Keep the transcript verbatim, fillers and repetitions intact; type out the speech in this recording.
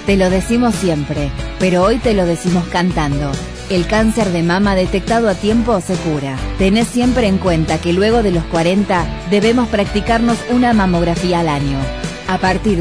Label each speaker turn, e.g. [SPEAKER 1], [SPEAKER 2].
[SPEAKER 1] Te lo decimos siempre, pero hoy te lo decimos cantando. El cáncer de mama detectado a tiempo se cura. Tenés siempre en cuenta que luego de los cuarenta debemos practicarnos una mamografía al año. A partir